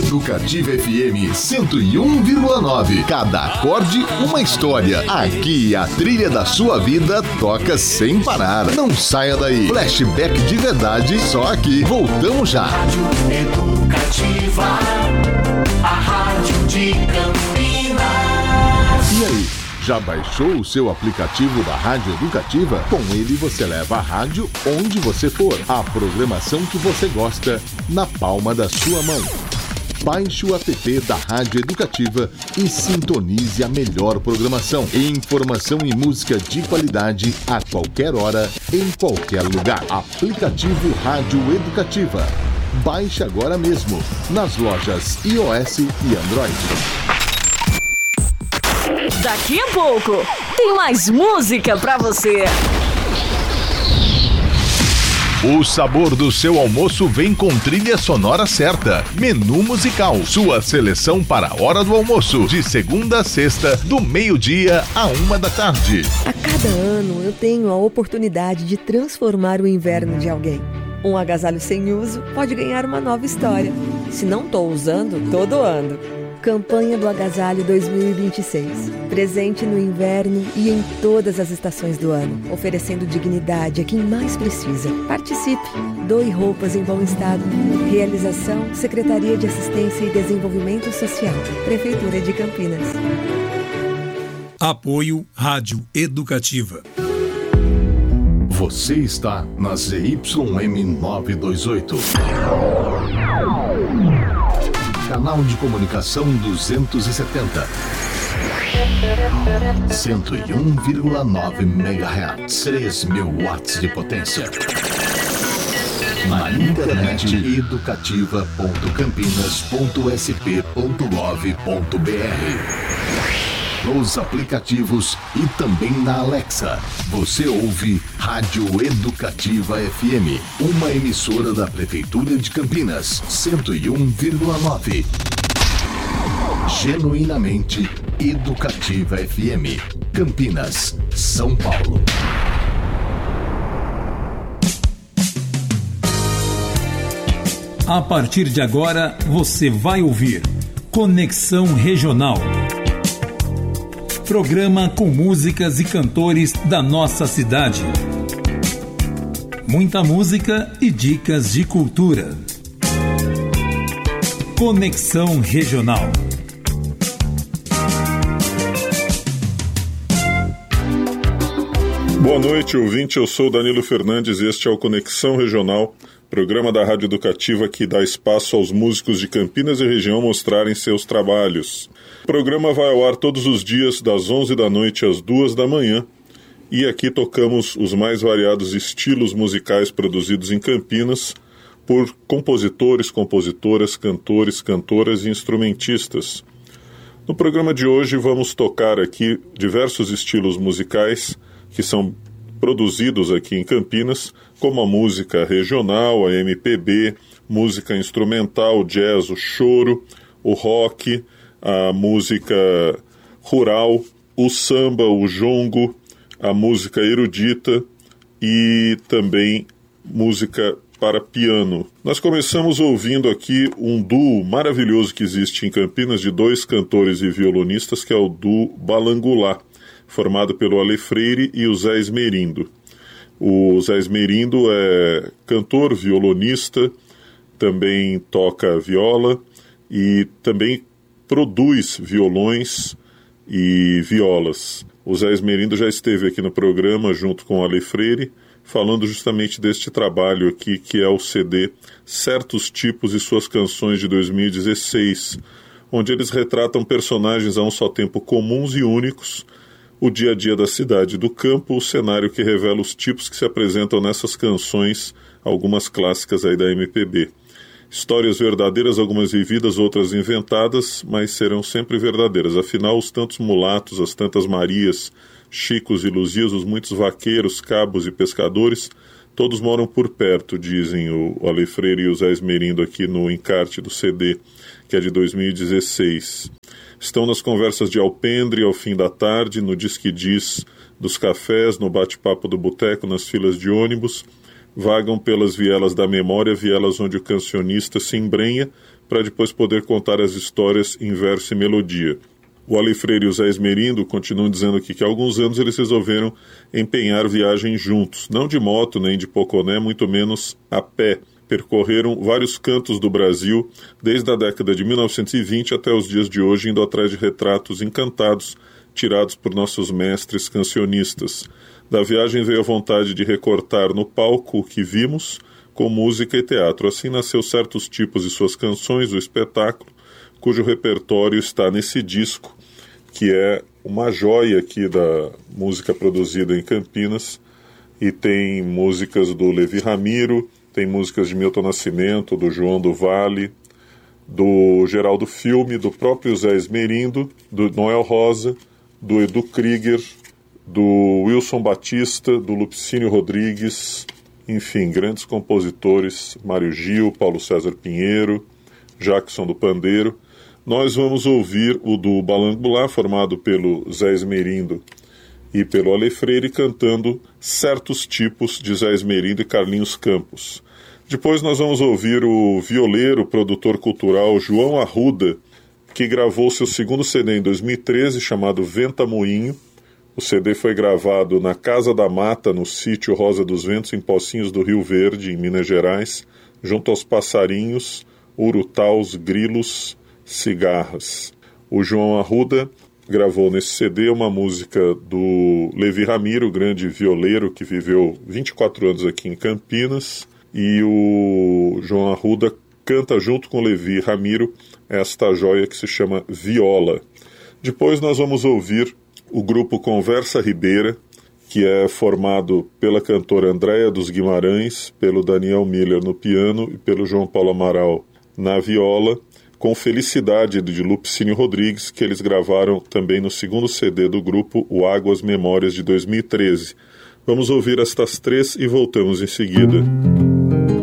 Educativa FM 101,9. Cada acorde, uma história. Aqui a trilha da sua vida toca sem parar. Não saia daí. Flashback de verdade, só aqui. Voltamos já. Rádio Educativa, a rádio de Campinas. E aí? Já baixou o seu aplicativo da Rádio Educativa? Com ele você leva a rádio onde você for. A programação que você gosta na palma da sua mão. Baixe o app da Rádio Educativa e sintonize a melhor programação. Informação e música de qualidade a qualquer hora, em qualquer lugar. Aplicativo Rádio Educativa. Baixe agora mesmo nas lojas iOS e Android. Daqui a pouco tem mais música pra você. O sabor do seu almoço vem com trilha sonora certa. Menu musical, sua seleção para a hora do almoço, de segunda a sexta, do meio-dia à 1h. A cada ano eu tenho a oportunidade de transformar o inverno de alguém. Um agasalho sem uso pode ganhar uma nova história. Se não estou usando, tô doando. Campanha do Agasalho 2026. Presente no inverno e em todas as estações do ano, oferecendo dignidade a quem mais precisa. Participe. Doe roupas em bom estado. Realização: Secretaria de Assistência e Desenvolvimento Social. Prefeitura de Campinas. Apoio Rádio Educativa. Você está na ZYM 928. Canal de comunicação 270. 101,9 MHz. 3.000 watts de potência. Na internet educativa.campinas.sp.gov.br. Nos aplicativos e também na Alexa. Você ouve Rádio Educativa FM, uma emissora da Prefeitura de Campinas, 101,9. Genuinamente Educativa FM, Campinas, São Paulo. A partir de agora, você vai ouvir Conexão Regional. Programa com músicas e cantores da nossa cidade. Muita música e dicas de cultura. Conexão Regional. Boa noite, ouvinte. Eu sou Danilo Fernandes e este é o Conexão Regional, programa da Rádio Educativa que dá espaço aos músicos de Campinas e região mostrarem seus trabalhos. O programa vai ao ar todos os dias, das 11 da noite às 2 da manhã, e aqui tocamos os mais variados estilos musicais produzidos em Campinas por compositores, compositoras, cantores, cantoras e instrumentistas. No programa de hoje vamos tocar aqui diversos estilos musicais que são produzidos aqui em Campinas, como a música regional, a MPB, música instrumental, jazz, o choro, o rock, a música rural, o samba, o jongo, a música erudita e também música para piano. Nós começamos ouvindo aqui um duo maravilhoso que existe em Campinas de dois cantores e violonistas, que é o duo Balangulá, formado pelo Ale Freire e o Zé Esmerindo. O Zé Esmerindo é cantor, violonista, também toca viola e também produz violões e violas. O Zé Esmerindo já esteve aqui no programa junto com o Ale Freire, falando justamente deste trabalho aqui, que é o CD Certos Tipos e Suas Canções de 2016, onde eles retratam personagens a um só tempo comuns e únicos, o dia a dia da cidade e do campo, o cenário que revela os tipos que se apresentam nessas canções, algumas clássicas aí da MPB. Histórias verdadeiras, algumas vividas, outras inventadas, mas serão sempre verdadeiras. Afinal, os tantos mulatos, as tantas Marias, Chicos e Luzias, os muitos vaqueiros, cabos e pescadores, todos moram por perto, dizem o Ale Freire e o Zé Esmerindo aqui no encarte do CD, que é de 2016. Estão nas conversas de alpendre ao fim da tarde, no Diz que Diz dos cafés, no bate-papo do boteco, nas filas de ônibus. vagam pelas vielas da memória, vielas onde o cancionista se embrenha para depois poder contar as histórias em verso e melodia. O Alefreire e o Zé Esmerindo continuam dizendo aqui que há alguns anos eles resolveram empenhar viagens juntos, não de moto nem de poconé, muito menos a pé. Percorreram vários cantos do Brasil, desde a década de 1920 até os dias de hoje, indo atrás de retratos encantados tirados por nossos mestres cancionistas. Da viagem veio a vontade de recortar no palco o que vimos, com música e teatro. Assim nasceu Certos Tipos e Suas Canções, o espetáculo, cujo repertório está nesse disco, que é uma joia aqui da música produzida em Campinas, e tem músicas do Levi Ramiro, tem músicas de Milton Nascimento, do João do Vale, do Geraldo Filme, do próprio Zé Esmerindo, do Noel Rosa, do Edu Krieger, do Wilson Batista, do Lupicínio Rodrigues, enfim, grandes compositores, Mário Gil, Paulo César Pinheiro, Jackson do Pandeiro. Nós vamos ouvir o do Balangulá, formado pelo Zé Esmerindo e pelo Alefreire, cantando Certos Tipos de Zé Esmerindo e Carlinhos Campos. Depois nós vamos ouvir o violeiro, produtor cultural João Arruda, que gravou seu segundo CD em 2013, chamado Venta Moinho. O CD foi gravado na Casa da Mata, no sítio Rosa dos Ventos, em Pocinhos do Rio Verde, em Minas Gerais, junto aos passarinhos, urutaus, grilos, cigarras. O João Arruda gravou nesse CD uma música do Levi Ramiro, o grande violeiro que viveu 24 anos aqui em Campinas, e o João Arruda canta junto com o Levi Ramiro esta joia que se chama Viola. Depois nós vamos ouvir o grupo Conversa Ribeira, que é formado pela cantora Andréia dos Guimarães, pelo Daniel Miller no piano e pelo João Paulo Amaral na viola, com Felicidade de Lupicínio Rodrigues, que eles gravaram também no segundo CD do grupo, o Águas Memórias, de 2013. Vamos ouvir estas três e voltamos em seguida.